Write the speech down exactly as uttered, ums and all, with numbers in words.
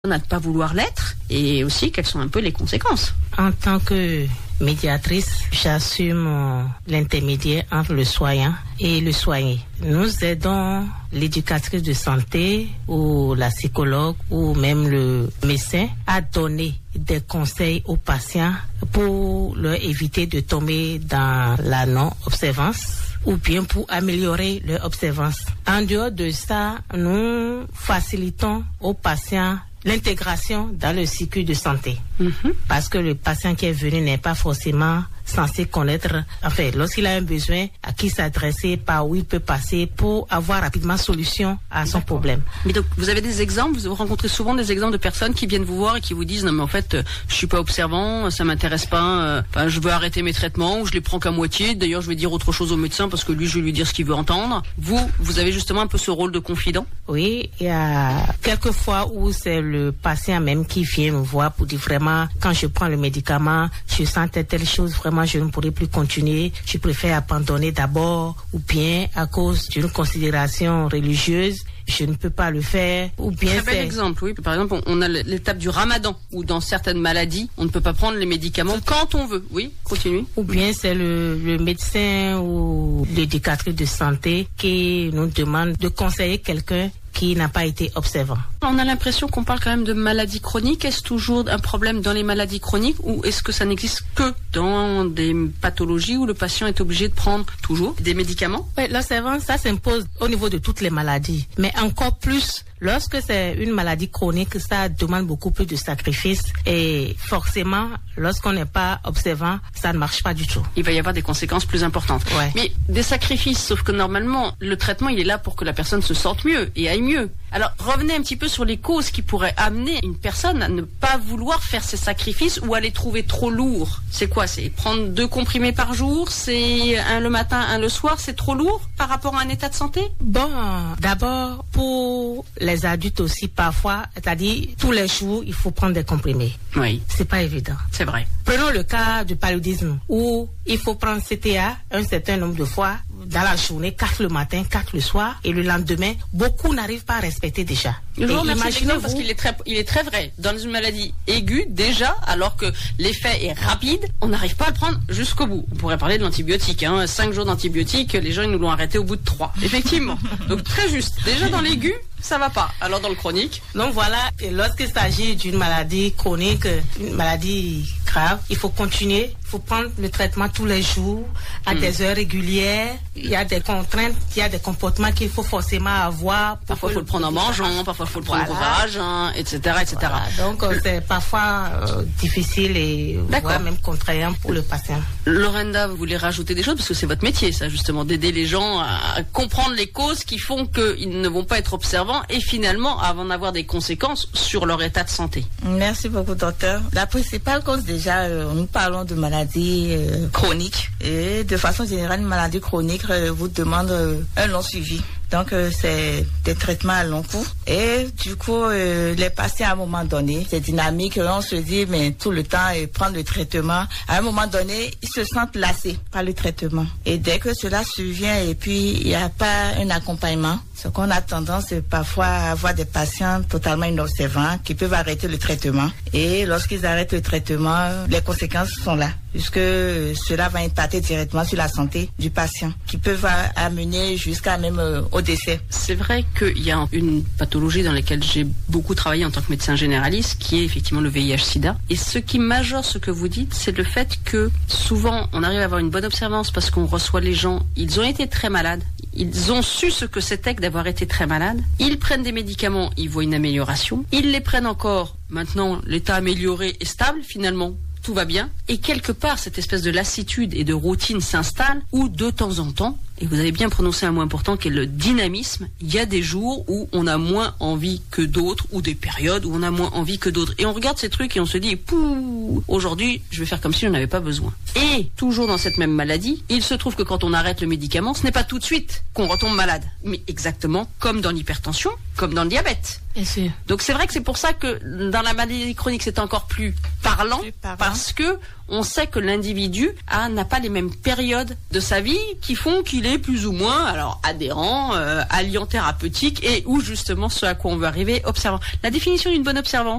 à ne pas vouloir l'être et aussi quelles sont un peu les conséquences. En tant que médiatrice, j'assume l'intermédiaire entre le soignant et le soigné. Nous aidons l'éducatrice de santé ou la psychologue ou même le médecin à donner des conseils aux patients pour leur éviter de tomber dans la non-observance ou bien pour améliorer leur observance. En dehors de ça, nous facilitons aux patients l'intégration dans le cycle de santé. Mm-hmm. Parce que le patient qui est venu n'est pas forcément censé connaître, enfin, lorsqu'il a un besoin, à qui s'adresser, par où il peut passer pour avoir rapidement solution à son D'accord. problème. Mais donc, vous avez des exemples, vous rencontrez souvent des exemples de personnes qui viennent vous voir et qui vous disent, non mais en fait, euh, je suis pas observant, ça m'intéresse pas, euh, enfin, je veux arrêter mes traitements, ou je les prends qu'à moitié, d'ailleurs je vais dire autre chose au médecin parce que lui, je vais lui dire ce qu'il veut entendre. Vous, vous avez justement un peu ce rôle de confident? Oui, il y a quelques fois où c'est le patient même qui vient me voir pour dire vraiment, quand je prends le médicament, je sens telle, telle chose, vraiment je ne pourrai plus continuer, je préfère abandonner d'abord, ou bien à cause d'une considération religieuse, je ne peux pas le faire, ou bien Très bel c'est... exemple, oui. Par exemple, on a l'étape du ramadan, où dans certaines maladies, on ne peut pas prendre les médicaments quand on veut. Oui, continue. Ou bien c'est le, le médecin ou l'éducatrice de santé qui nous demande de conseiller quelqu'un qui n'a pas été observant. On a l'impression qu'on parle quand même de maladies chroniques. Est-ce toujours un problème dans les maladies chroniques ou est-ce que ça n'existe que dans des pathologies où le patient est obligé de prendre toujours des médicaments? Oui, l'observance, ça s'impose au niveau de toutes les maladies. Mais encore plus, lorsque c'est une maladie chronique, ça demande beaucoup plus de sacrifices et forcément, lorsqu'on n'est pas observant, ça ne marche pas du tout. Il va y avoir des conséquences plus importantes. Ouais. Mais des sacrifices, sauf que normalement, le traitement, il est là pour que la personne se sente mieux et aille mieux. Alors, revenez un petit peu sur les causes qui pourraient amener une personne à ne pas vouloir faire ces sacrifices ou à les trouver trop lourds. C'est quoi? C'est prendre deux comprimés par jour? C'est un le matin, un le soir? C'est trop lourd par rapport à un état de santé? Bon, d'abord, pour les adultes aussi, parfois, c'est-à-dire tous les jours, il faut prendre des comprimés. Oui. C'est pas évident. C'est vrai. Prenons le cas du paludisme, où il faut prendre C T A un certain nombre de fois dans la journée, quatre le matin, quatre le soir, et le lendemain, beaucoup n'arrivent pas à respecter déjà. Je vous remercie imaginez-vous, parce qu'il est très, il est très vrai. Dans une maladie aiguë, déjà, alors que l'effet est rapide, on n'arrive pas à le prendre jusqu'au bout. On pourrait parler de l'antibiotique, hein. Cinq jours d'antibiotique, les gens ils nous l'ont arrêté au bout de trois. Effectivement. Donc très juste. Déjà dans l'aigu, ça va pas. Alors dans le chronique. Donc voilà, et lorsqu'il s'agit d'une maladie chronique, une maladie grave, il faut continuer, il faut prendre le traitement tous les jours, à mmh. des heures régulières. Il y a des contraintes, il y a des comportements qu'il faut forcément avoir. Parfois il faut le prendre en mangeant, parfois il faut le prendre voilà. au ravage, hein, et cetera, et cetera. Voilà. Donc euh, c'est parfois euh, difficile et voire même contraignant pour le patient. Lorenda, vous voulez rajouter des choses parce que c'est votre métier, ça justement, d'aider les gens à comprendre les causes qui font qu'ils ne vont pas être observants et finalement à en avoir des conséquences sur leur état de santé. Merci beaucoup, docteur. La principale cause, déjà, euh, nous parlons de maladies euh, chroniques. Et de façon générale, une maladie chronique euh, vous demande euh, un long suivi. Donc, euh, c'est des traitements à long cours. Et du coup, euh, les patients, à un moment donné, c'est dynamique. On se dit, mais tout le temps, euh, prendre le traitement. À un moment donné, ils se sentent lassés par le traitement. Et dès que cela survient et puis il n'y a pas un accompagnement, ce qu'on a tendance parfois à avoir des patients totalement inobservants qui peuvent arrêter le traitement. Et lorsqu'ils arrêtent le traitement, les conséquences sont là, puisque cela va impacter directement sur la santé du patient, qui peuvent amener jusqu'à même euh, au décès. C'est vrai qu'il y a une pathologie dans laquelle j'ai beaucoup travaillé en tant que médecin généraliste, qui est effectivement le V I H sida. Et ce qui majeure ce que vous dites, c'est le fait que souvent on arrive à avoir une bonne observance parce qu'on reçoit les gens, ils ont été très malades, ils ont su ce que c'était que d'avoir été très malades, ils prennent des médicaments, ils voient une amélioration, ils les prennent encore, maintenant l'état amélioré est stable finalement. Tout va bien. Et quelque part, cette espèce de lassitude et de routine s'installe où, de temps en temps, et vous avez bien prononcé un mot important qui est le dynamisme, il y a des jours où on a moins envie que d'autres, ou des périodes où on a moins envie que d'autres. Et on regarde ces trucs et on se dit, pouh, aujourd'hui, je vais faire comme si j'en avais pas besoin. Et, toujours dans cette même maladie, il se trouve que quand on arrête le médicament, ce n'est pas tout de suite qu'on retombe malade. Mais exactement comme dans l'hypertension, comme dans le diabète. Bien sûr. Donc c'est vrai que c'est pour ça que dans la maladie chronique c'est encore plus parlant, Plus parlant. parce que on sait que l'individu a, n'a pas les mêmes périodes de sa vie qui font qu'il est plus ou moins alors adhérent, euh, alliant thérapeutique et ou justement ce à quoi on veut arriver observant. La définition d'une bonne observance,